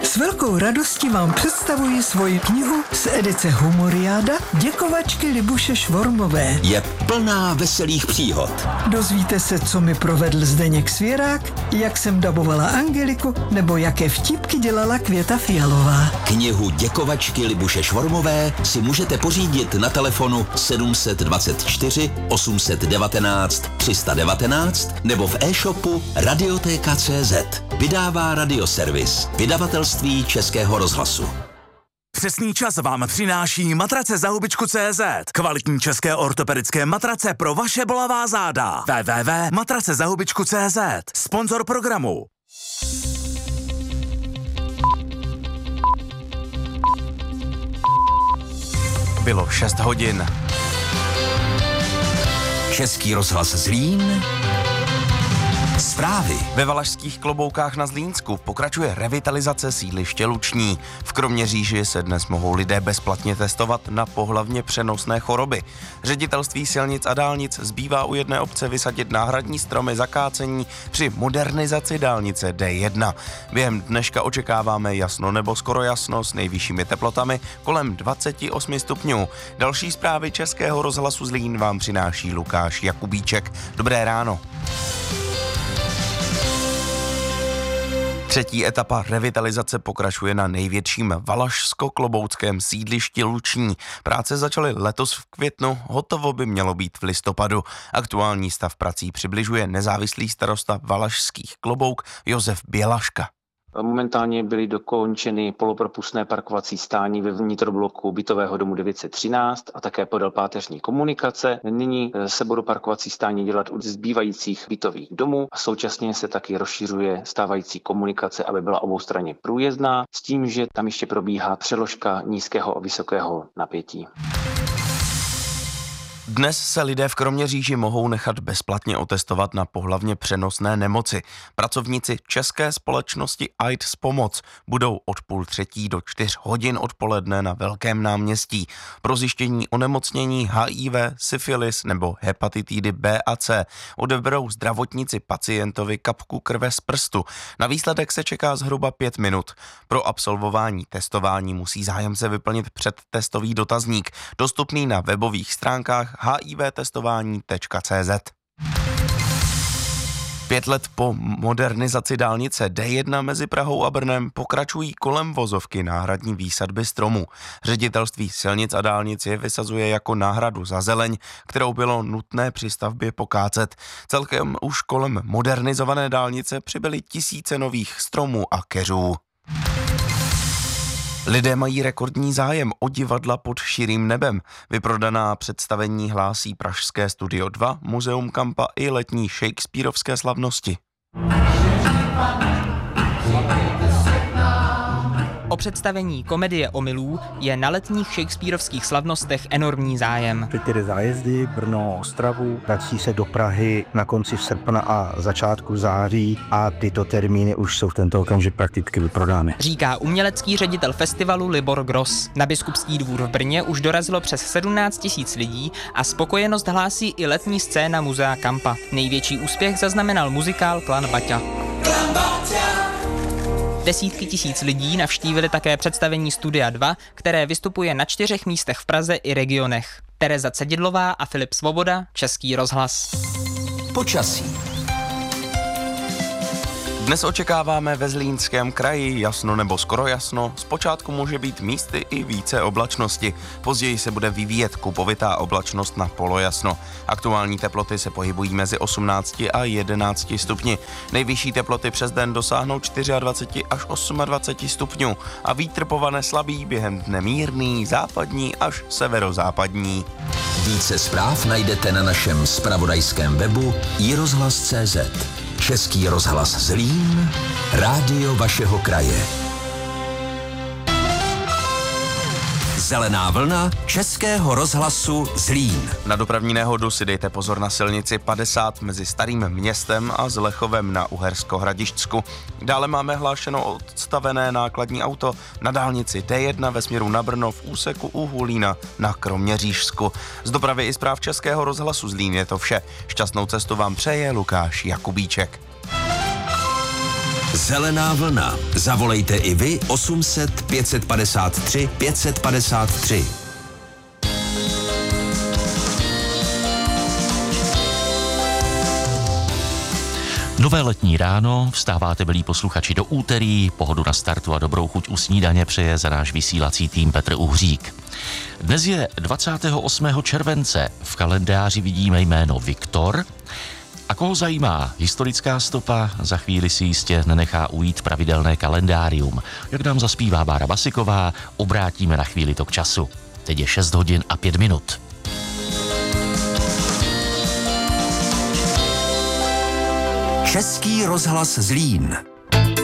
S velkou radostí vám představuji svoji knihu z edice Humoriáda Děkovačky Libuše Švormové. Je plná veselých příhod. Dozvíte se, co mi provedl Zdeněk Svěrák, jak jsem dabovala Angeliku, nebo jaké vtipky dělala Květa Fialová. Knihu Děkovačky Libuše Švormové si můžete pořídit na telefonu 724 819 319 nebo v e-shopu Radioteka.cz. Vydává Radioservis, vydavatelství Českého rozhlasu. Přesný čas vám přináší matrace za hubičku.cz. Kvalitní české ortopedické matrace pro vaše bolavá záda. www.matracezahubičku.cz. Sponzor programu. Bylo 6 hodin. Český rozhlas Zlín. Zprávy. Ve Valašských Kloboukách na Zlínsku pokračuje revitalizace sídliště Luční. V Kroměříži se dnes mohou lidé bezplatně testovat na pohlavně přenosné choroby. Ředitelství silnic a dálnic zbývá u jedné obce vysadit náhradní stromy zakácení při modernizaci dálnice D1. Během dneška očekáváme jasno nebo skoro jasno s nejvyššími teplotami kolem 28 stupňů. Další zprávy Českého rozhlasu Zlín vám přináší Lukáš Jakubíček. Dobré ráno. Třetí etapa revitalizace pokračuje na největším valašsko-klobouckém sídlišti Luční. Práce začaly letos v květnu, hotovo by mělo být v listopadu. Aktuální stav prací přibližuje nezávislý starosta Valašských Klobouk Josef Bělaška. Momentálně byly dokončeny polopropustné parkovací stání ve vnitrobloku bytového domu 913 a také podél páteřní komunikace. Nyní se budou parkovací stání dělat u zbývajících bytových domů a současně se taky rozšiřuje stávající komunikace, aby byla oboustranně průjezdná, s tím, že tam ještě probíhá přeložka nízkého a vysokého napětí. Dnes se lidé v Kroměříži mohou nechat bezplatně otestovat na pohlavně přenosné nemoci. Pracovníci české společnosti AIDS Pomoc budou od 2:30 do 4 hodin odpoledne na Velkém náměstí. Pro zjištění onemocnění HIV, syfilis nebo hepatitidy B a C odeberou zdravotníci pacientovi kapku krve z prstu. Na výsledek se čeká zhruba 5 minut. Pro absolvování testování musí zájemce vyplnit předtestový dotazník, dostupný na webových stránkách hivtestování.cz. 5 let po modernizaci dálnice D1 mezi Prahou a Brnem pokračují kolem vozovky náhradní výsadby stromů. Ředitelství silnic a dálnic je vysazuje jako náhradu za zeleň, kterou bylo nutné při stavbě pokácet. Celkem už kolem modernizované dálnice přibyly tisíce nových stromů a keřů. Lidé mají rekordní zájem o divadla pod širým nebem. Vyprodaná představení hlásí pražské Studio 2, Muzeum Kampa i letní Shakespearovské slavnosti. O představení Komedie omylů je na letních Shakespearovských slavnostech enormní zájem. Teď tedy zájezdy Brno, Ostravu, vrací se do Prahy na konci srpna a začátku září a tyto termíny už jsou v tento okamžik prakticky vyprodány. Říká umělecký ředitel festivalu Libor Gross. Na Biskupský dvůr v Brně už dorazilo přes 17 000 lidí a spokojenost hlásí i letní scéna Muzea Kampa. Největší úspěch zaznamenal muzikál Klan Baťa. Desítky tisíc lidí navštívili také představení Studia 2, které vystupuje na 4 místech v Praze i regionech. Tereza Cedidlová a Filip Svoboda, Český rozhlas. Počasí. Dnes očekáváme ve Zlínském kraji jasno nebo skoro jasno, zpočátku může být místy i více oblačnosti, později se bude vyvíjet kupovitá oblačnost na polojasno. Aktuální teploty se pohybují mezi 18 a 11 stupni. Nejvyšší teploty přes den dosáhnou 24 až 28 stupňů a vítr povane slabý, během dne mírný, západní až severozápadní. Více zpráv najdete na našem zpravodajském webu iRozhlas.cz. Český rozhlas Zlín, rádio vašeho kraje. Zelená vlna Českého rozhlasu Zlín. Na dopravní nehodu si dejte pozor na silnici 50 mezi Starým Městem a Zlechovem na Uhersko-Hradišťsku. Dále máme hlášeno odstavené nákladní auto na dálnici D1 ve směru na Brno v úseku u Hulína na Kroměřížsku. Z dopravy i zpráv Českého rozhlasu Zlín je to vše. Šťastnou cestu vám přeje Lukáš Jakubíček. Zelená vlna. Zavolejte i vy 800 553 553. Nové letní ráno, vstáváte, milí posluchači, do úterý, pohodu na startu a dobrou chuť u snídaně přeje za náš vysílací tým Petr Uhřík. Dnes je 28. července, v kalendáři vidíme jméno Viktor. A koho zajímá historická stopa, za chvíli si jistě nenechá ujít pravidelné kalendárium. Jak nám zaspívá Bára Basiková, obrátíme na chvíli tok času. Teď je 6 hodin a 5 minut. Český rozhlas Zlín.